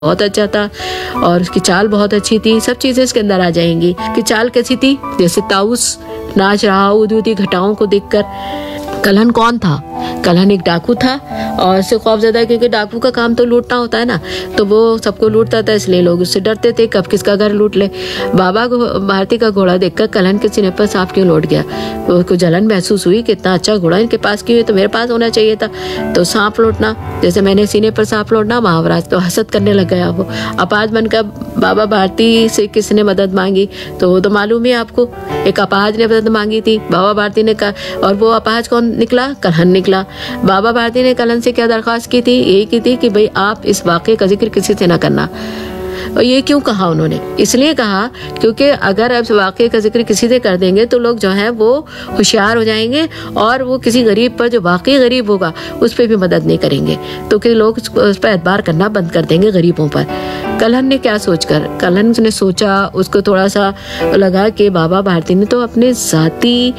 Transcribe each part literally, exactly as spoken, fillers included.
बहुत अच्छा था और उसकी चाल बहुत अच्छी थी। सब चीजें इसके अंदर आ जाएंगी कि चाल कैसी थी, जैसे ताउस नाच रहा ऊदी ऊदी घटाओं को देखकर। कलहन कौन था? कलहन एक डाकू था और उससे खौफजदा, क्योंकि डाकू का काम तो लूटना होता है ना, तो वो सबको लूटता था, इसलिए लोग उससे डरते थे कब किसका घर लूट ले। बाबा को भारती का घोड़ा देखकर कलहन के सीने पर सांप क्यों लौट गया? उसको जलन महसूस हुई कि इतना अच्छा घोड़ा इनके पास क्यों है, तो मेरे पास होना चाहिए था। तो सांप लौटना, जैसे मैंने सीने पर सांप लौटना, महावराज तो हसद करने लग गया। वो अपाज बनकर बाबा भारती से किसने मदद मांगी? तो वो तो मालूम ही आपको, एक अपाज ने मदद मांगी थी। बाबा भारती ने कहा, और वो अपाज कौन निकला? कलहन निकला। बाबा भारती ने कलहन से क्या दरख्वास्त की थी? यही की थी कि भाई आप इस वाक़े का जिक्र किसी से ना करना। और ये क्यों कहा उन्होंने? इसलिए कहा क्योंकि अगर आप वाक़े का जिक्र किसी से कर देंगे तो लोग जो है वो होशियार हो जाएंगे और वो किसी गरीब पर, जो वाकई गरीब होगा, उस पर भी मदद नहीं करेंगे, तो कि लोग उस पर एतबार करना बंद कर देंगे गरीबों पर। कलहन ने क्या सोचकर, कलहन ने सोचा, उसको थोड़ा सा लगा कि बाबा भारती ने तो अपने ज़ाती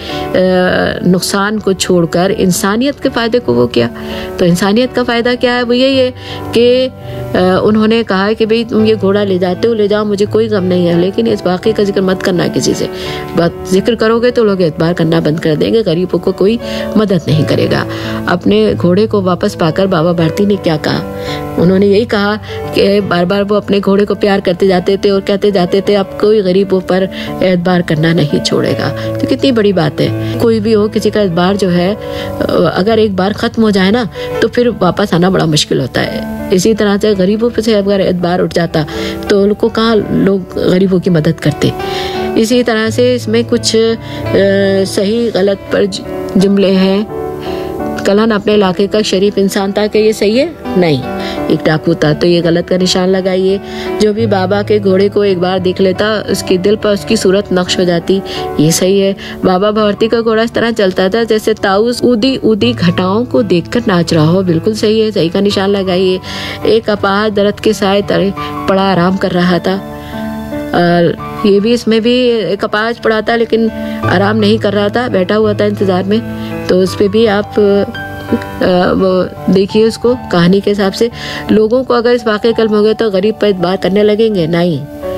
नुकसान को छोड़कर इंसानियत के फ़ायदे को वो किया। तो इंसानियत का फ़ायदा क्या है? वो यही है कि उन्होंने कहा कि भाई तुम ये घोड़ा ले जाते हो ले जाओ, मुझे कोई गम नहीं है, लेकिन इस वाक़े का जिक्र मत करना किसी से। बात जिक्र करोगे तो लोग एतबार करना बंद कर देंगे, गरीबों को कोई मदद नहीं करेगा। अपने घोड़े को वापस पाकर बाबा भारती ने क्या कहा? उन्होंने यही कहा कि बार बार वो अपने घोड़े को प्यार करते जाते थे और कहते जाते थे अब कोई गरीबों पर एतबार करना नहीं छोड़ेगा। तो कितनी बड़ी बात है, कोई भी हो, किसी का एतबार जो है अगर एक बार ख़त्म हो जाए ना तो फिर वापस आना बड़ा मुश्किल होता है। इसी तरह से गरीबों पर से अगर एतबार उठ जाता तो उनको कहाँ लोग गरीबों की मदद करते। इसी तरह से इसमें कुछ आ, सही गलत पर जुमले हैं। कलहन अपने इलाके का शरीफ इंसान था, कि ये सही है? नहीं, एक डाकू था, तो ये गलत का निशान लगाइए। जो भी बाबा के घोड़े को एक बार देख लेता उसके दिल पर उसकी सूरत नक्श हो जाती, ये सही है। बाबा भारती का घोड़ा इस तरह चलता था जैसे ताउस ऊदी ऊदी घटाओं को देखकर नाच रहा हो, बिल्कुल सही है, सही का निशान लगाइए। एक अपाहज दरख्त के साए तले पड़ा आराम कर रहा था, और ये भी इसमें भी एक अपाहज पड़ा था लेकिन आराम नहीं कर रहा था, बैठा हुआ था इंतजार में। तो उस पर भी आप वो देखिए उसको कहानी के हिसाब से। लोगों को अगर इस वाक़े का इल्म हो गया तो गरीब पर एतबार करने लगेंगे? नहीं,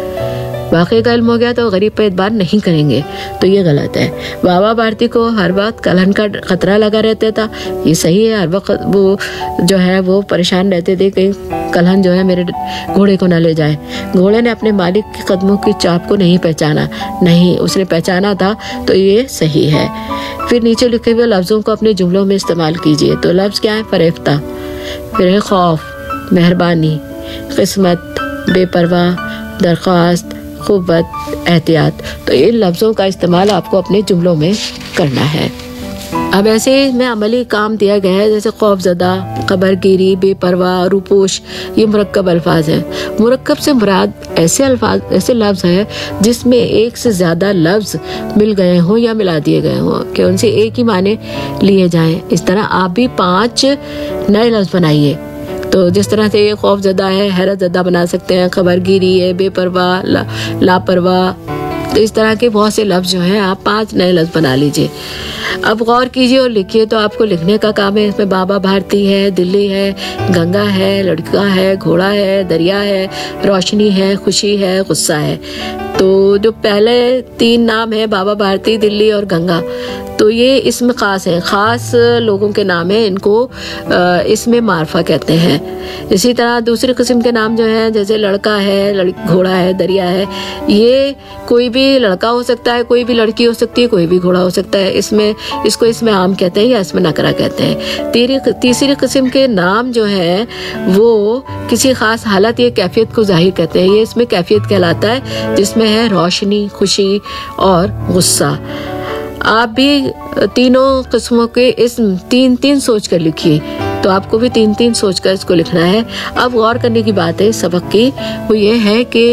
वाक़े का इल्म हो गया तो गरीब पर एतबार नहीं करेंगे, तो ये गलत है। बाबा भारती को हर वक्त कलहन का खतरा लगा रहता था, ये सही है। हर वक्त वो जो है वो परेशान रहते थे कहीं कलहन जो है मेरे घोड़े को न ले जाए। घोड़े ने अपने मालिक के कदमों की चाप को नहीं पहचाना, नहीं, उसने पहचाना था, तो ये सही है। फिर नीचे लिखे हुए लफ्ज़ों को अपने जुमलों में इस्तेमाल कीजिए। तो लफ्ज़ क्या है? फरेफ्ता, फिर खौफ, मेहरबानी, किस्मत, बेपरवाह, दरख्वास्त, क़ुव्वत, एहतियात। तो इन लफ्ज़ों का इस्तेमाल आपको अपने जुमलों में करना है। अब ऐसे में अमली काम दिया गया है, जैसे खौफजदा, खबरगिरी, बेपरवाह, रूपोश, ये मुरक्कब अल्फाज हैं। मुरक्कब से मुराद ऐसे अल्फाज, ऐसे लफ्ज़ हैं जिसमें एक से ज़्यादा लफ्ज़ मिल गए हों या मिला दिए गए हों, कि उनसे एक ही माने लिए जाएं। इस तरह आप भी पांच नए लफ्ज़ बनाइए। तो जिस तरह से ये खौफजदा है, हैरतजदा बना सकते हैं, खबरगिरी है, बेपरवाह, ला, लापरवाह, तो इस तरह के बहुत से लफ्ज़ जो हैं आप पांच नए लफ्ज़ बना लीजिए। अब गौर कीजिए और लिखिए। तो आपको लिखने का काम है। इसमें बाबा भारती है, दिल्ली है, गंगा है, लड़का है, घोड़ा है, दरिया है, रोशनी है, खुशी है, गुस्सा है। तो जो पहले तीन नाम है, बाबा भारती, दिल्ली और गंगा, तो ये इसमें ख़ास है, ख़ास लोगों के नाम हैं, इनको इसमें मारफा कहते हैं। इसी तरह दूसरी किस्म के नाम जो हैं, जैसे लड़का है, घोड़ा है, दरिया है, ये कोई भी लड़का हो सकता है, कोई भी लड़की हो सकती है, कोई भी घोड़ा हो सकता है। इसमें इसको इसमें आम कहते हैं या इसमें नकरा कहते हैं। तीसरी तीसरी किस्म के नाम जो हैं वो किसी ख़ास हालत या कैफियत को जाहिर करते हैं। ये इसमें कैफियत कहलाता है, जिसमें है रोशनी, खुशी और गुस्सा। आप भी तीनों किस्मों के इस तीन तीन सोच कर लिखिए। तो आपको भी तीन तीन सोच कर इसको लिखना है। अब गौर करने की बात है सबक की, वो ये है कि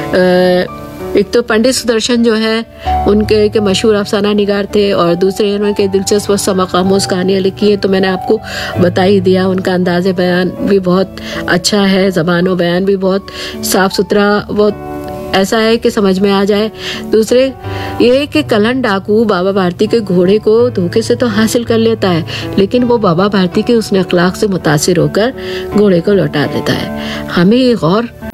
एक तो पंडित सुदर्शन जो है उनके के मशहूर अफसाना निगार थे, और दूसरे उनके दिलचस्प सबक आमोज़ कहानियाँ लिखी है। तो मैंने आपको बता ही दिया, उनका अंदाज़ बयान भी बहुत अच्छा है, ज़बान व बयान भी बहुत साफ़ सुथरा, बहुत ऐसा है कि समझ में आ जाए। दूसरे ये कि कलहन डाकू बाबा भारती के घोड़े को धोखे से तो हासिल कर लेता है, लेकिन वो बाबा भारती के उसने अखलाक से मुतासिर होकर घोड़े को लौटा देता है। हमें ये गौर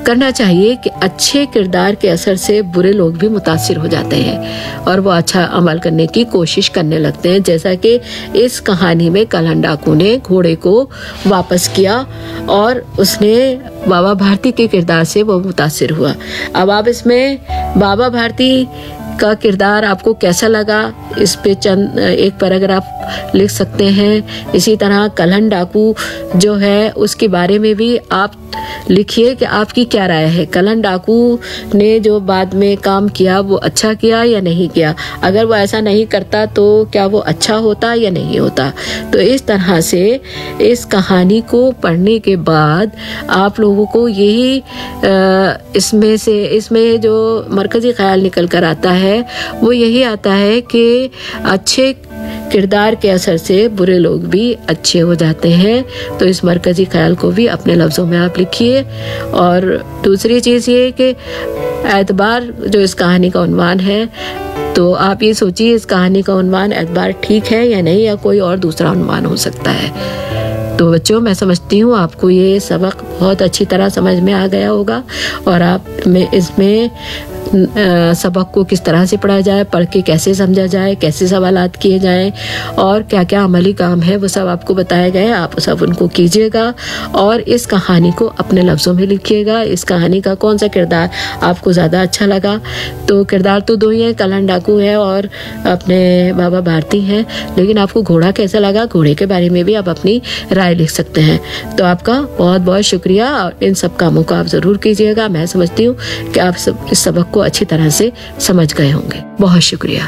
करना चाहिए कि अच्छे किरदार के असर से बुरे लोग भी मुतासिर हो जाते हैं और वो अच्छा अमल करने की कोशिश करने लगते हैं, जैसा कि इस कहानी में कल्हण डाकू ने घोड़े को वापस किया और उसने बाबा भारती के किरदार से वो मुतासिर हुआ। अब आप इसमें बाबा भारती का किरदार आपको कैसा लगा, इस पे चंद एक पैराग्राफ लिख सकते हैं। इसी तरह कल्हण डाकू जो है उसके बारे में भी आप लिखिए कि आपकी क्या राय है। कल्हण डाकू ने जो बाद में काम किया वो अच्छा किया या नहीं किया, अगर वो ऐसा नहीं करता तो क्या वो अच्छा होता या नहीं होता। तो इस तरह से इस कहानी को पढ़ने के बाद आप लोगों को यही इसमें से इसमें जो मरकजी ख्याल निकल कर आता है वो यही आता है कि अच्छे किरदार के असर से बुरे लोग भी अच्छे हो जाते हैं। तो इस मरकजी ख्याल को भी अपने लफ्ज़ों में आप लिखिए। और दूसरी चीज़ ये कि एतबार जो इस कहानी का उन्वान है, तो आप ये सोचिए इस कहानी का उन्वान एतबार ठीक है या नहीं, या कोई और दूसरा उन्वान हो सकता है। तो बच्चों, मैं समझती हूँ आपको ये सबक बहुत अच्छी तरह समझ में आ गया होगा और आप में इसमें सबक को किस तरह से पढ़ा जाए, पढ़ के कैसे समझा जाए, कैसे सवालात किए जाएं और क्या क्या अमली काम है वो सब आपको बताए गए। आप सब उनको कीजिएगा और इस कहानी को अपने लफ्ज़ों में लिखिएगा। इस कहानी का कौन सा किरदार आपको ज़्यादा अच्छा लगा। तो किरदार तो दो ही हैं, कल्हण डाकू है और अपने बाबा भारती हैं, लेकिन आपको घोड़ा कैसा लगा, घोड़े के बारे में भी आप अपनी राय लिख सकते हैं। तो आपका बहुत बहुत शुक्रिया और इन सब कामों को आप ज़रूर कीजिएगा। मैं समझती हूँ कि आप सब इस सबक को अच्छी तरह से समझ गए होंगे। बहुत शुक्रिया।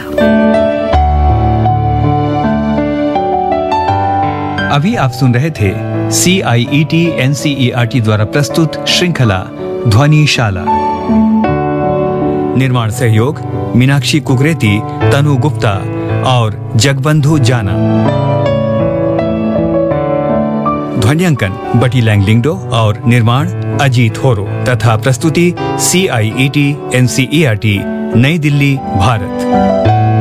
अभी आप सुन रहे थे सी आई E T N C E R T द्वारा प्रस्तुत श्रृंखला ध्वनिशाला। निर्माण सहयोग मीनाक्षी कुकरेती, तनु गुप्ता और जगबंधु जाना। ध्वन्यांकन बटी लैंगलिंगडो और निर्माण अजीत होरो तथा प्रस्तुति सी आई E T N C E R T, नई दिल्ली, भारत।